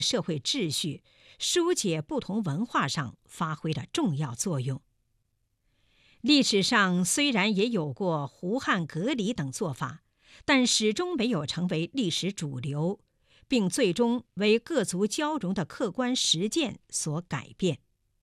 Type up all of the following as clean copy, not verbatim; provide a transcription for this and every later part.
社会秩序、疏解不同文化上发挥了重要作用。历史上虽然也有过胡汉隔离等做法，但始终没有成为历史主流，并最终为各族交融的客观实践所改变。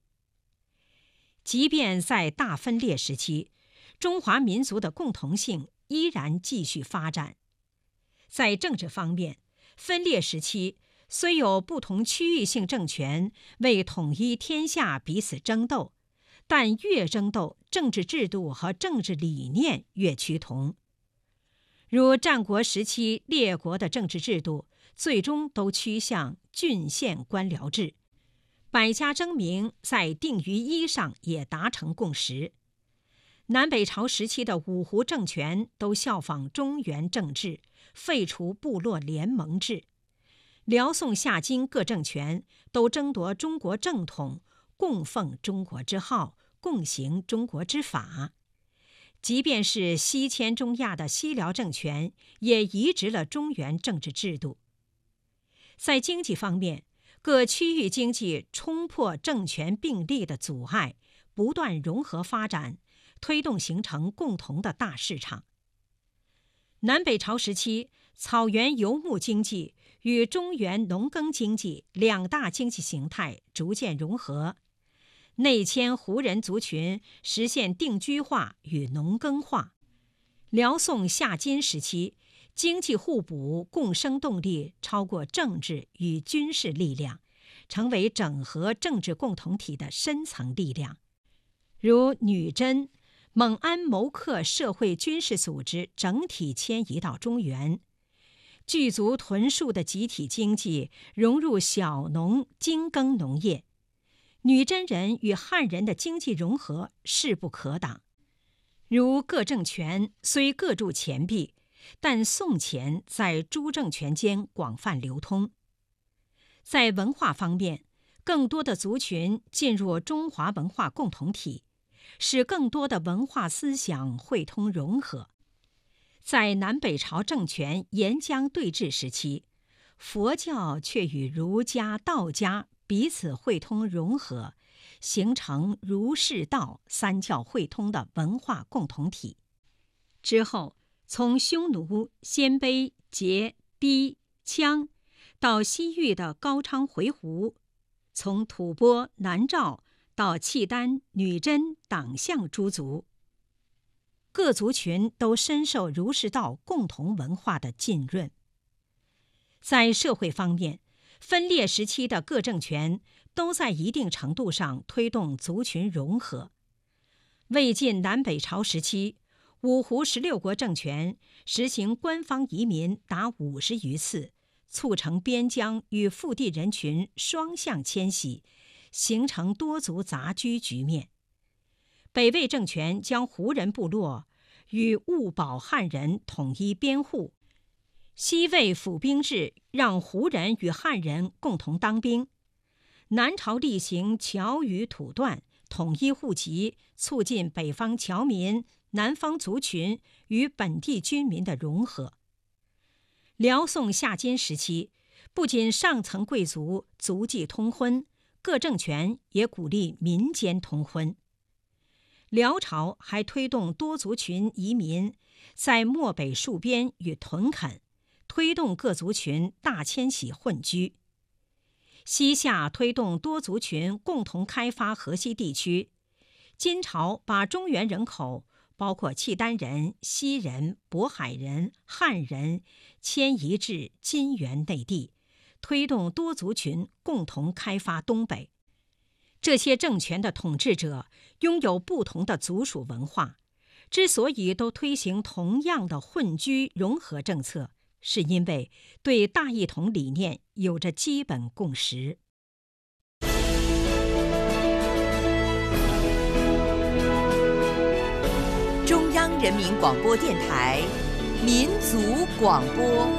即便在大分裂时期，中华民族的共同性依然继续发展。在政治方面，分裂时期虽有不同区域性政权为统一天下彼此争斗，但越争斗，政治制度和政治理念越趋同。如战国时期列国的政治制度，最终都趋向郡县官僚制，百家争鸣在定于一上也达成共识。南北朝时期的五胡政权都效仿中原政治，废除部落联盟制。辽宋夏金各政权都争夺中国正统，供奉中国之号，共行中国之法。即便是西迁中亚的西辽政权，也移植了中原政治制度。在经济方面，各区域经济冲破政权并立的阻碍，不断融合发展，推动形成共同的大市场。南北朝时期，草原游牧经济与中原农耕经济两大经济形态逐渐融合，内迁胡人族群实现定居化与农耕化。辽宋夏金时期，经济互补共生动力超过政治与军事力量，成为整合政治共同体的深层力量。如女真、蒙安谋克社会军事组织整体迁移到中原，聚族屯戍的集体经济融入小农精耕农业，女真人与汉人的经济融合势不可挡。如各政权虽各铸钱币，但宋钱在诸政权间广泛流通。在文化方面，更多的族群进入中华文化共同体，使更多的文化思想汇通融合。在南北朝政权沿江对峙时期，佛教却与儒家、道家彼此汇通融合，形成儒释道三教汇通的文化共同体。之后，从匈奴、鲜卑、羯、氐、羌到西域的高昌、回鹘，从吐蕃、南诏到契丹、女真、党项诸族，各族群都深受儒释道共同文化的浸润。在社会方面，分裂时期的各政权都在一定程度上推动族群融合。魏晋南北朝时期，五胡16国政权实行官方移民达50余次，促成边疆与腹地人群双向迁徙，形成多族杂居局面。北魏政权将胡人部落与兀保汉人统一边户，西魏府兵制让胡人与汉人共同当兵。南朝厉行侨语土断，统一户籍，促进北方侨民、南方族群与本地居民的融合。辽宋夏金时期，不仅上层贵族族际通婚，各政权也鼓励民间通婚。辽朝还推动多族群移民，在漠北戍边与屯垦，推动各族群大迁徙混居。西夏推动多族群共同开发河西地区。金朝把中原人口，包括契丹人、西人、渤海人、汉人，迁移至金元内地，推动多族群共同开发东北。这些政权的统治者拥有不同的族属文化，之所以都推行同样的混居融合政策，是因为对大一统理念有着基本共识。 中央人民广播电台民族广播。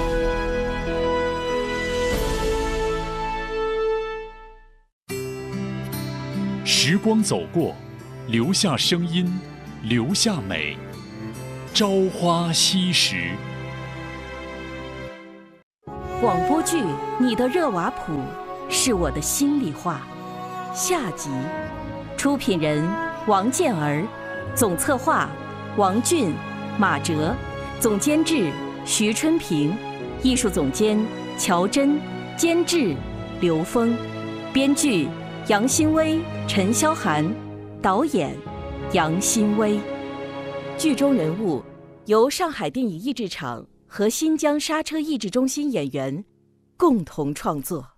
时光走过，留下声音，留下美。朝花夕拾。 广播剧《你的热瓦普》是我的心里话，下集。出品人王健儿，总策划王俊、马哲，总监制徐春平，艺术总监乔真，监制刘峰，编剧杨新威、陈霄涵，导演杨新威。剧中人物由上海电影译制厂和新疆刹车译制中心演员共同创作。